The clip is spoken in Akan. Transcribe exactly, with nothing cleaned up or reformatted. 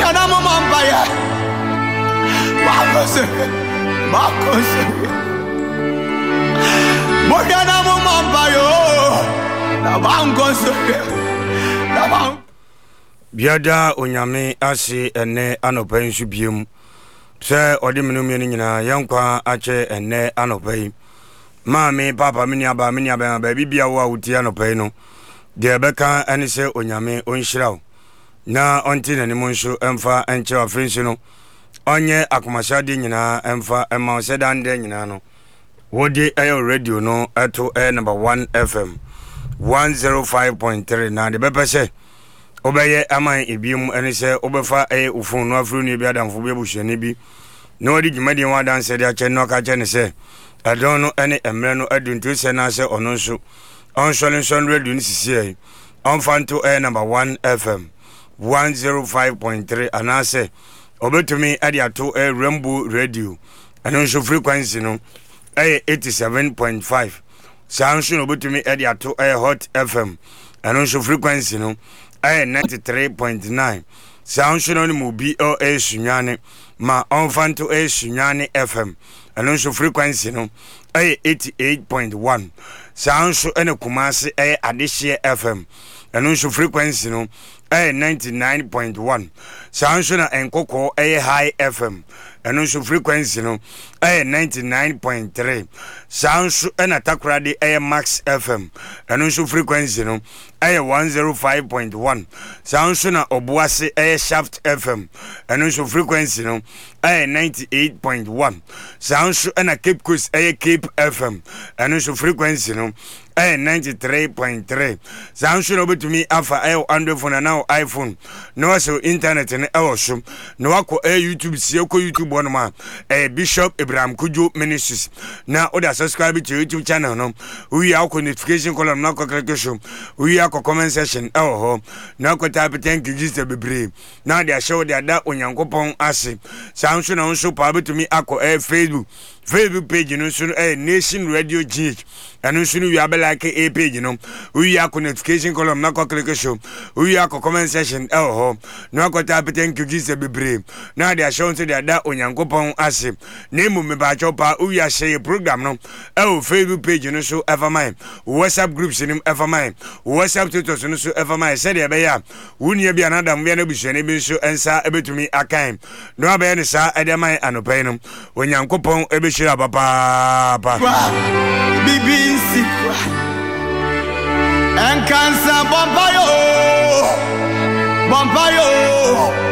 Modiana Mambaya. Marcos. Marcos. Modiana Mambayo. Na bankos. Na bank. Biada onyame ase ene anopa nsu biem. Se odi menumie ni nyina yankwa ache ene anopa yi. Mami papa mini aba mini aba ba bibia wo awuti anopa yi no. De beka ene se onyame onhyiraw. Na onti na nimu nso emfa enche afrensi no. Onye akomashade nyina emfa emma sedande nyina no. Wodi ayo radio no eto air number one F M one oh five point three na de bepese obeye aman ebium ene se obefa e ufun no afru ni bi adamfo bi ebuhwani bi na odi dwumade wan danse de ache no ka che ne se adon no ene emre no aduntu se na se ono nso on solin son radio ni sisi on fanto air number one F M one oh five point three anase obetumi ade ato air Rainbow radio eno nso frequency no eh eighty-seven point five sounds no obetumi ade ato air Hot F M eno nso frequency no eh ninety-three point nine sounds no mu B O A sunyane ma on fanto a sunyane F M eno nso frequency no eh eighty-eight point one sounds ene Kumasi eh Adehye F M eno nso frequency no eh ninety-nine point one sounds na Enkoko eh High F M eno nso frequency no eh ninety-nine point three sounds na Takoradi eh Max F M eno nso frequency no eh one oh five point one sounds na Obuase eh Shaft F M eno nso frequency no eh ninety-eight point one sounds na Cape Coast eh Cape F M eno nso frequency no eh ninety-three point three sounds na obetumi afa eh Android phone na iPhone no so internet ne eh so no akọ eh YouTube sie ko YouTube one ma eh Bishop Abraham Kujo Ministries na oda subscribe to YouTube channel no we akọ notification column na akọ click show we akọ comment section eh ho na akọ type thank you Jesus bebre na dia show dia da onyankopon ase sounds na nso pa betumi akọ eh Facebook Facebook page no so eh Nation Radio G H anu so no we abela like a page no we akọ notification column na akọ click show we akọ comment section eh ho na akọ type thank you Jesus bebre na dia show so dia da onyankopon ase na emu me ba chopa we a share program no eh Facebook page no so ever mine WhatsApp groups no ever mine WhatsApp status no so ever mine say dia be ya wuni bia na adam bia na busuane bi so ensa ebetumi akan no abe ne sa edemai anopai no onyankopon ebeshira papa papa bibinsi en cancer bompayo bompayo